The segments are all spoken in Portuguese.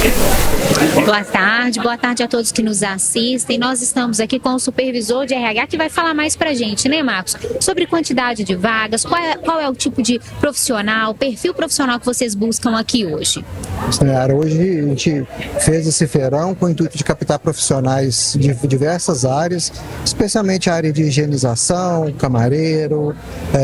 Boa tarde a todos que nos assistem. Nós estamos aqui com o supervisor de RH que vai falar mais pra gente, né, Marcos? Sobre quantidade de vagas, qual é o tipo de profissional, perfil profissional que vocês buscam aqui hoje? Senhora, hoje a gente fez esse feirão com o intuito de captar profissionais de diversas áreas, especialmente a área de higienização, camareiro,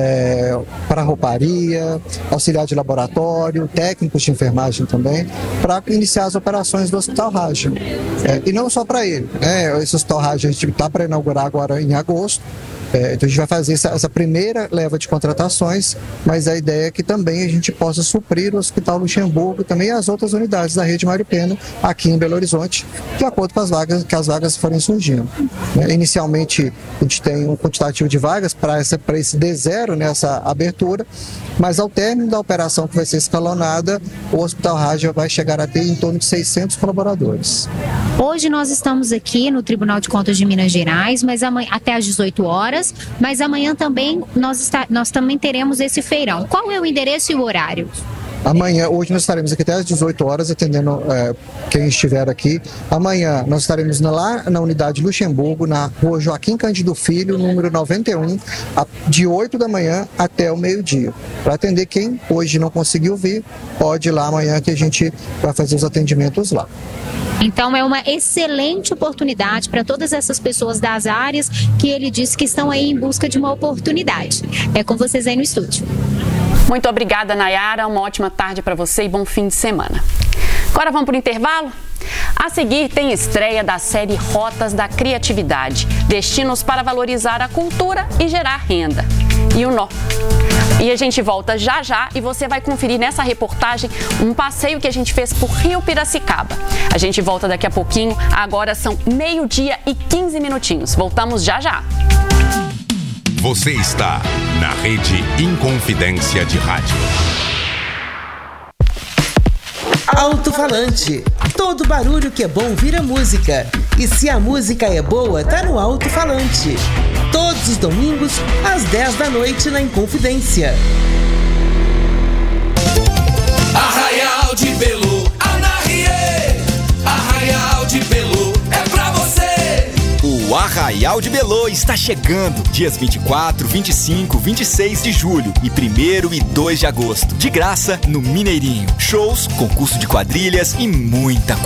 para rouparia, auxiliar de laboratório, técnicos de enfermagem também, para iniciar as operações do Hospital Raja. E não só para ele, né? Esse Hospital Raja a gente está para inaugurar agora em agosto. Então a gente vai fazer essa primeira leva de contratações, mas a ideia é que também a gente possa suprir o Hospital Luxemburgo e também as outras unidades da rede Mário Pena aqui em Belo Horizonte, de acordo com as vagas forem surgindo. Inicialmente a gente tem um quantitativo de vagas para esse D0 nessa abertura, mas ao término da operação que vai ser escalonada, o Hospital Raja vai chegar a ter em torno de 600 colaboradores. Hoje nós estamos aqui no Tribunal de Contas de Minas Gerais, mas amanhã, até às 18 horas, mas amanhã também nós também teremos esse feirão. Qual é o endereço e o horário? Hoje nós estaremos aqui até às 18 horas atendendo quem estiver aqui. Amanhã nós estaremos lá na unidade Luxemburgo, na rua Joaquim Cândido Filho, número 91, de 8 da manhã até o meio-dia. Para atender quem hoje não conseguiu vir, pode ir lá amanhã que a gente vai fazer os atendimentos lá. Então é uma excelente oportunidade para todas essas pessoas das áreas que ele disse que estão aí em busca de uma oportunidade. É com vocês aí no estúdio. Muito obrigada, Nayara. Uma ótima tarde para você e bom fim de semana. Agora vamos para o intervalo? A seguir tem estreia da série Rotas da Criatividade, destinos para valorizar a cultura e gerar renda. E o nó. E a gente volta já já e você vai conferir nessa reportagem um passeio que a gente fez por Rio Piracicaba. A gente volta daqui a pouquinho, agora são 12h e 15 minutinhos. Voltamos já já. Você está na Rede Inconfidência de Rádio. Alto-falante. Todo barulho que é bom vira música. E se a música é boa, tá no alto-falante. Todos os domingos, às 10 da noite, na Inconfidência. Arraial de Belu, Anahie. Arraial de Belu, é pra você. O Arraial de Belu está chegando, dias 24, 25, 26 de julho e 1º e 2 de agosto. De graça, no Mineirinho. Shows, concurso de quadrilhas e muita